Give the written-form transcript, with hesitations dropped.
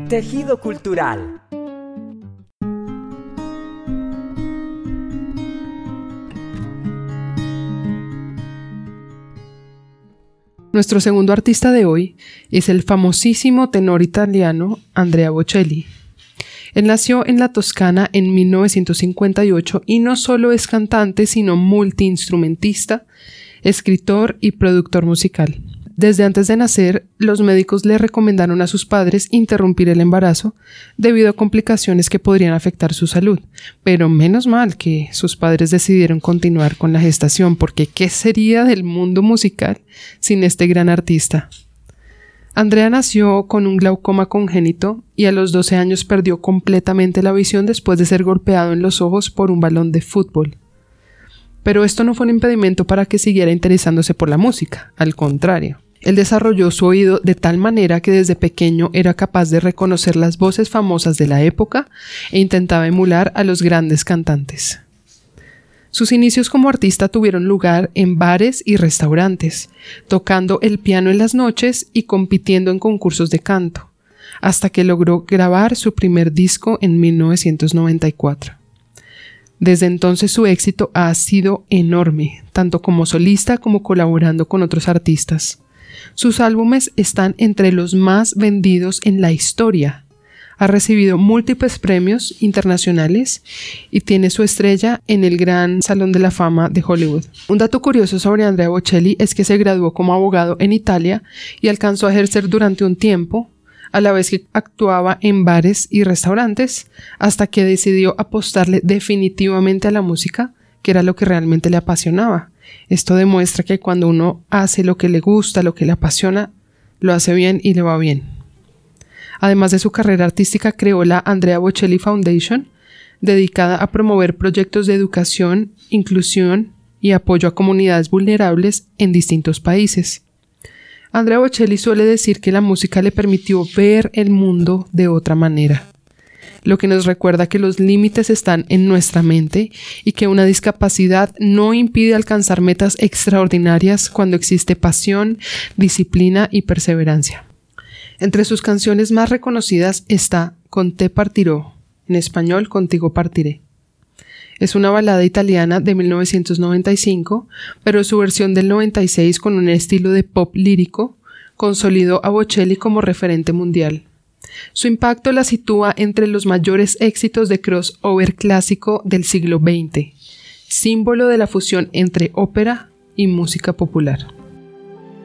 Tejido cultural. Nuestro segundo artista de hoy es el famosísimo tenor italiano Andrea Bocelli. Él nació en la Toscana en 1958 y no solo es cantante, sino multiinstrumentista, escritor y productor musical. Desde antes de nacer, los médicos le recomendaron a sus padres interrumpir el embarazo debido a complicaciones que podrían afectar su salud. Pero menos mal que sus padres decidieron continuar con la gestación, porque ¿qué sería del mundo musical sin este gran artista? Andrea nació con un glaucoma congénito y a los 12 años perdió completamente la visión después de ser golpeado en los ojos por un balón de fútbol. Pero esto no fue un impedimento para que siguiera interesándose por la música, al contrario. Él desarrolló su oído de tal manera que desde pequeño era capaz de reconocer las voces famosas de la época e intentaba emular a los grandes cantantes. Sus inicios como artista tuvieron lugar en bares y restaurantes, tocando el piano en las noches y compitiendo en concursos de canto, hasta que logró grabar su primer disco en 1994. Desde entonces su éxito ha sido enorme, tanto como solista como colaborando con otros artistas. Sus álbumes están entre los más vendidos en la historia. Ha recibido múltiples premios internacionales y tiene su estrella en el Gran Salón de la Fama de Hollywood. Un dato curioso sobre Andrea Bocelli es que se graduó como abogado en Italia y alcanzó a ejercer durante un tiempo, a la vez que actuaba en bares y restaurantes, hasta que decidió apostarle definitivamente a la música, que era lo que realmente le apasionaba. Esto demuestra que cuando uno hace lo que le gusta, lo que le apasiona, lo hace bien y le va bien. Además de su carrera artística, creó la Andrea Bocelli Foundation, dedicada a promover proyectos de educación, inclusión y apoyo a comunidades vulnerables en distintos países. Andrea Bocelli suele decir que la música le permitió ver el mundo de otra manera, lo que nos recuerda que los límites están en nuestra mente y que una discapacidad no impide alcanzar metas extraordinarias cuando existe pasión, disciplina y perseverancia. Entre sus canciones más reconocidas está Con te partirò, en español Contigo partiré. Es una balada italiana de 1995, pero su versión del 96 con un estilo de pop lírico consolidó a Bocelli como referente mundial. Su impacto la sitúa entre los mayores éxitos de crossover clásico del siglo XX, símbolo de la fusión entre ópera y música popular.